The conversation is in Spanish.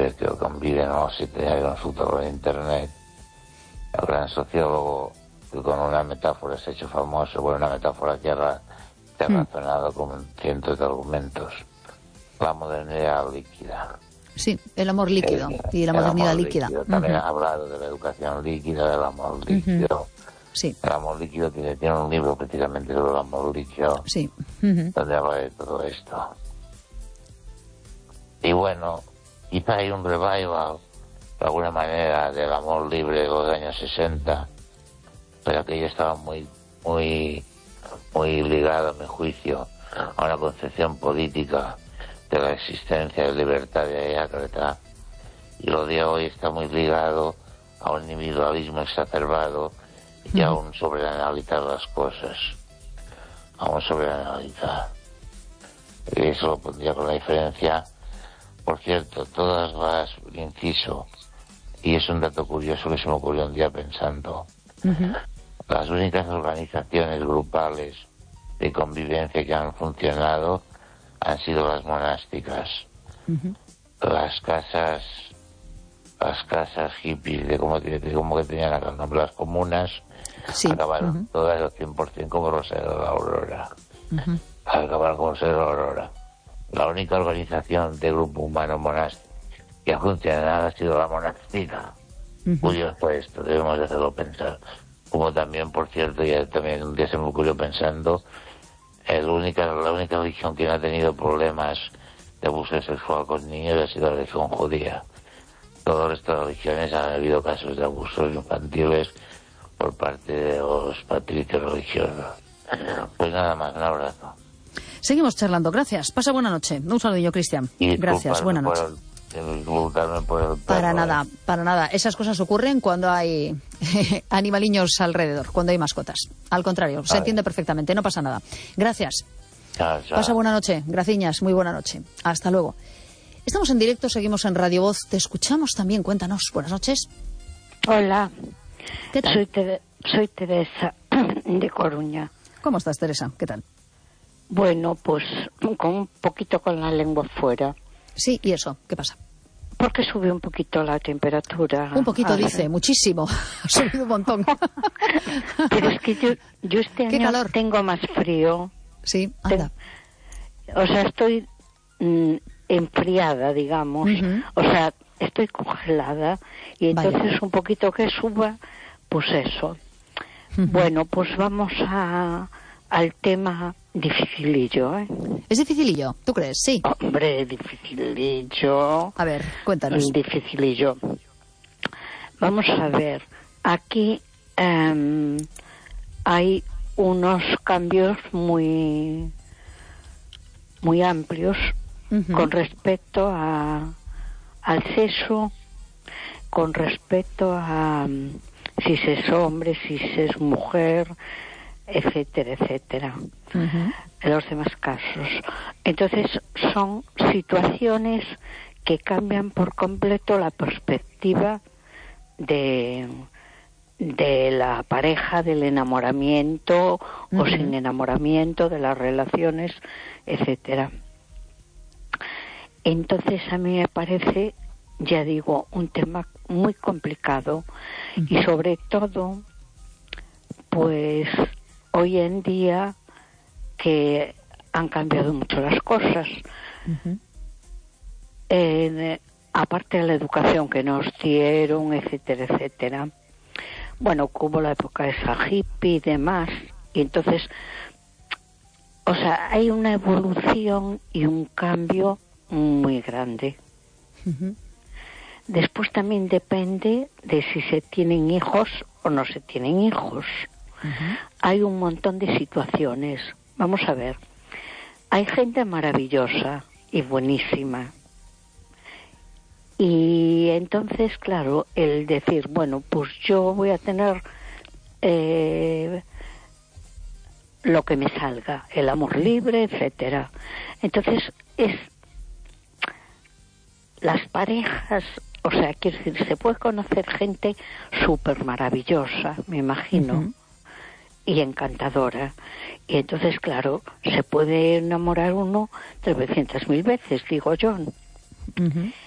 convive, que convive, no se tenía que consultarlo en internet. El gran sociólogo, que con una metáfora se ha hecho famoso, bueno, una metáfora que ha razonado con cientos de argumentos. La modernidad líquida. Sí, el amor líquido y la modernidad líquida. También ha hablado de la educación líquida, del amor líquido. Sí. El amor líquido tiene un libro precisamente sobre el amor líquido, sí. donde habla de todo esto. Y bueno, quizá hay un revival, de alguna manera, del amor libre de los años 60, pero que ya estaba muy ligado, a mi juicio, a una concepción política de la existencia de libertad de Heráclita, y lo de hoy está muy ligado a un individualismo exacerbado y a un sobreanalizar las cosas, a un sobreanalizar. Y eso lo pondría con la diferencia. Por cierto, todas las, inciso, y es un dato curioso que se me ocurrió un día pensando, las únicas organizaciones grupales de convivencia que han funcionado han sido las monásticas. Las casas hippies, de como que tenían acá el nombre, las comunas, sí. acabaron todas al 100% como Rosario de la Aurora. Acabaron como Rosario de la Aurora. La única organización de grupo humano monástico que ha funcionado ha sido la monástica. Curioso esto, debemos de hacerlo pensar. Como también, por cierto, ya también un día se me ocurrió pensando, la única religión que no ha tenido problemas de abuso sexual con niños ha sido la religión judía. Todas estas religiones han habido casos de abusos infantiles por parte de los patricios religiosos. Pues nada más, un abrazo. Seguimos charlando, gracias. Pasa buena noche. Un saludillo, Cristian. Gracias, buena noche. Para nada. Esas cosas ocurren cuando hay animaliños alrededor, cuando hay mascotas. Al contrario, se entiende perfectamente, no pasa nada. Gracias. Chao. Pasa buena noche, graciñas, muy buena noche. Hasta luego. Estamos en directo, seguimos en Radio Voz. Te escuchamos también, cuéntanos. Buenas noches. Hola. ¿Qué tal? Soy Teresa, de Coruña. ¿Cómo estás, Teresa? ¿Qué tal? Bueno, pues con un poquito con la lengua fuera. Sí, ¿y eso? ¿Qué pasa? Porque sube un poquito la temperatura. Un poquito, dice, muchísimo. Ha subido un montón. Pero es que yo este año calor. Tengo más frío. Sí, anda. O sea, estoy enfriada, digamos. O sea, estoy congelada. Y entonces un poquito que suba, pues eso. Bueno, pues vamos al tema dificilillo, ¿eh? ¿Es dificilillo? ¿Tú crees? Sí. Hombre, dificilillo. A ver, cuéntanos. Dificilillo. Vamos a ver. Aquí hay unos cambios muy amplios con respecto al sexo, con respecto a si se es hombre, si se es mujer, etcétera, etcétera. En los demás casos. Entonces son situaciones que cambian por completo la perspectiva de la pareja, del enamoramiento o sin enamoramiento, de las relaciones, etcétera. Entonces a mí me parece, ya digo, un tema muy complicado y sobre todo, pues hoy en día que han cambiado mucho las cosas. Aparte de la educación que nos dieron, etcétera, etcétera. Bueno, hubo la época esa hippie y demás, y entonces, o sea, hay una evolución y un cambio muy grande. Después también depende de si se tienen hijos o no se tienen hijos. Hay un montón de situaciones. Vamos a ver. Hay gente maravillosa y buenísima. Y entonces, claro, el decir, bueno, pues yo voy a tener lo que me salga, el amor libre, etcétera. Entonces, las parejas, o sea, quiero decir, se puede conocer gente súper maravillosa, me imagino, y encantadora. Y entonces, claro, se puede enamorar uno 300.000 veces, digo yo.